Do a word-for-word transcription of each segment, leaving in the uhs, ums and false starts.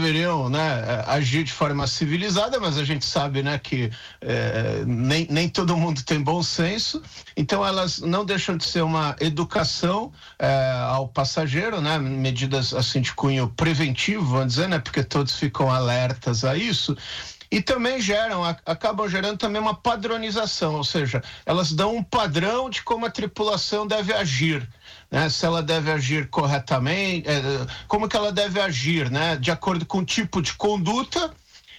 deveriam, né, agir de forma civilizada, mas a gente sabe, né, que é, nem, nem todo mundo tem bom senso, então elas não deixam de ser uma educação é, ao passageiro, né, medidas assim de cunho preventivo, vamos dizer, né, porque todos ficam alertas a isso. E também geram, acabam gerando também uma padronização, ou seja, elas dão um padrão de como a tripulação deve agir, né? Se ela deve agir corretamente, como que ela deve agir, né? De acordo com o tipo de conduta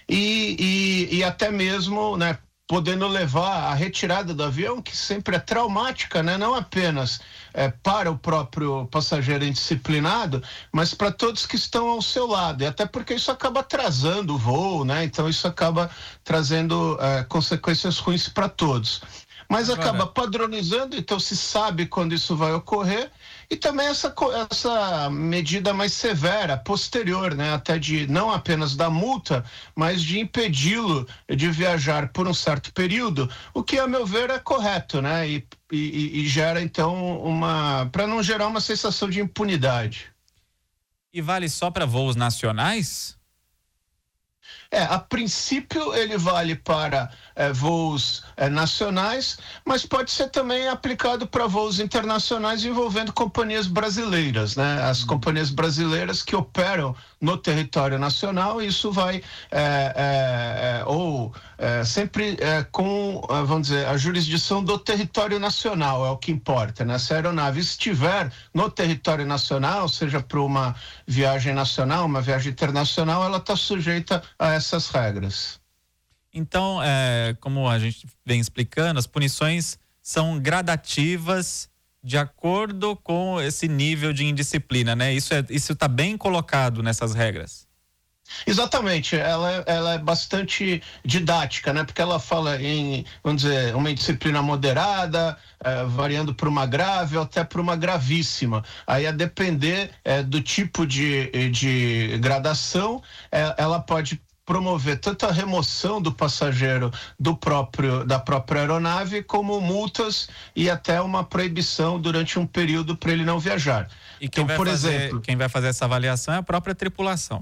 e, e, e até mesmo, né, podendo levar a retirada do avião, que sempre é traumática, né? Não apenas é, para o próprio passageiro indisciplinado, mas para todos que estão ao seu lado, e até porque isso acaba atrasando o voo, né? Então isso acaba trazendo é, consequências ruins para todos. Mas Agora... acaba padronizando, então se sabe quando isso vai ocorrer, e também essa, essa medida mais severa, posterior, né, até de não apenas da multa, mas de impedi-lo de viajar por um certo período, o que, a meu ver, é correto, né, e, e, e gera, então, uma... para não gerar uma sensação de impunidade. E vale só para voos nacionais? É, a princípio ele vale para é, voos é, nacionais, mas pode ser também aplicado para voos internacionais envolvendo companhias brasileiras, né? As companhias brasileiras que operam no território nacional, isso vai é, é, é, ou é, sempre é, com, vamos dizer, a jurisdição do território nacional, é o que importa, né? Se a aeronave estiver no território nacional, seja para uma viagem nacional, uma viagem internacional, ela está sujeita a essas regras. Então, é, como a gente vem explicando, as punições são gradativas de acordo com esse nível de indisciplina, né? Isso é, isso está bem colocado nessas regras. Exatamente, ela é, ela é bastante didática, né? Porque ela fala em, vamos dizer, uma disciplina moderada, é, variando para uma grave ou até para uma gravíssima. Aí, a depender é, do tipo de, de gradação, é, ela pode promover tanto a remoção do passageiro do próprio, da própria aeronave, como multas e até uma proibição durante um período para ele não viajar. E quem, então, vai por fazer, exemplo, quem vai fazer essa avaliação é a própria tripulação.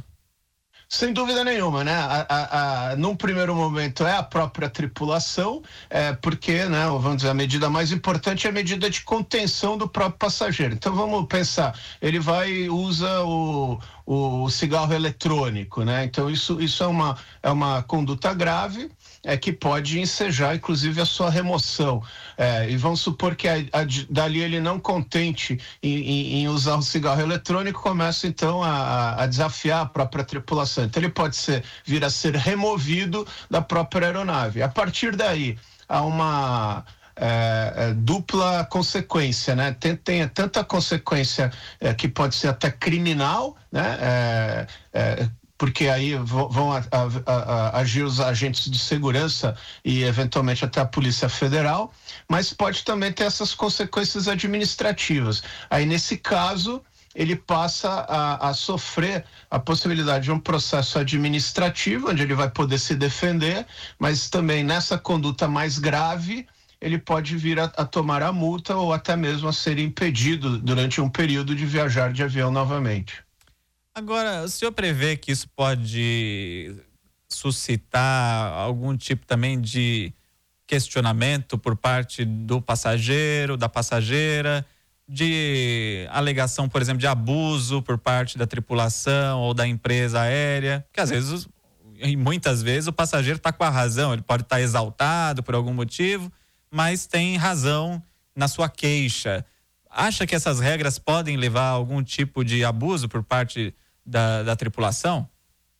Sem dúvida nenhuma, né? A, a, a, num primeiro momento é a própria tripulação, é, porque, né, vamos dizer, a medida mais importante é a medida de contenção do próprio passageiro. Então vamos pensar, ele vai e usa o, o cigarro eletrônico, né? Então isso, isso é, uma, é uma conduta grave, é, que pode ensejar, inclusive, a sua remoção. É, e vamos supor que a, a, dali ele não contente em, em, em usar o cigarro eletrônico, começa então a, a desafiar a própria tripulação. Então ele pode ser, vir a ser removido da própria aeronave. A partir daí, há uma... É, é, dupla consequência, né? Tem, tem tanta consequência é, que pode ser até criminal, né? É, é, porque aí vão a, a, a, agir os agentes de segurança e eventualmente até a Polícia Federal, mas pode também ter essas consequências administrativas. Aí, nesse caso, ele passa a, a sofrer a possibilidade de um processo administrativo, onde ele vai poder se defender, mas também nessa conduta mais grave, ele pode vir a, a tomar a multa ou até mesmo a ser impedido durante um período de viajar de avião novamente. Agora, o senhor prevê que isso pode suscitar algum tipo também de questionamento por parte do passageiro, da passageira, de alegação, por exemplo, de abuso por parte da tripulação ou da empresa aérea? Porque às vezes, e muitas vezes, o passageiro está com a razão, ele pode estar exaltado por algum motivo, mas tem razão na sua queixa. Acha que essas regras podem levar a algum tipo de abuso por parte da, da tripulação?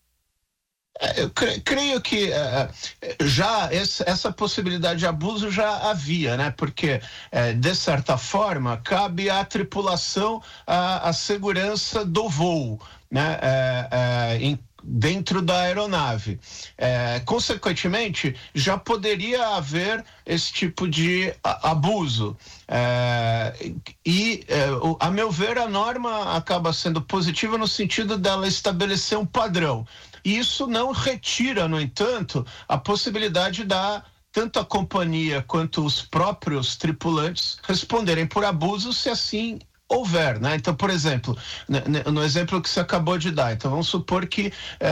Eu creio que uh, já esse, essa possibilidade de abuso já havia, né? Porque, uh, de certa forma, cabe à tripulação a, a segurança do voo, né? Uh, uh, em dentro da aeronave. É, consequentemente, já poderia haver esse tipo de abuso. É, e, é, a meu ver, a norma acaba sendo positiva no sentido dela estabelecer um padrão. Isso não retira, no entanto, a possibilidade da tanto a companhia quanto os próprios tripulantes responderem por abuso, se assim houver, né? Então, por exemplo, no exemplo que você acabou de dar, então vamos supor que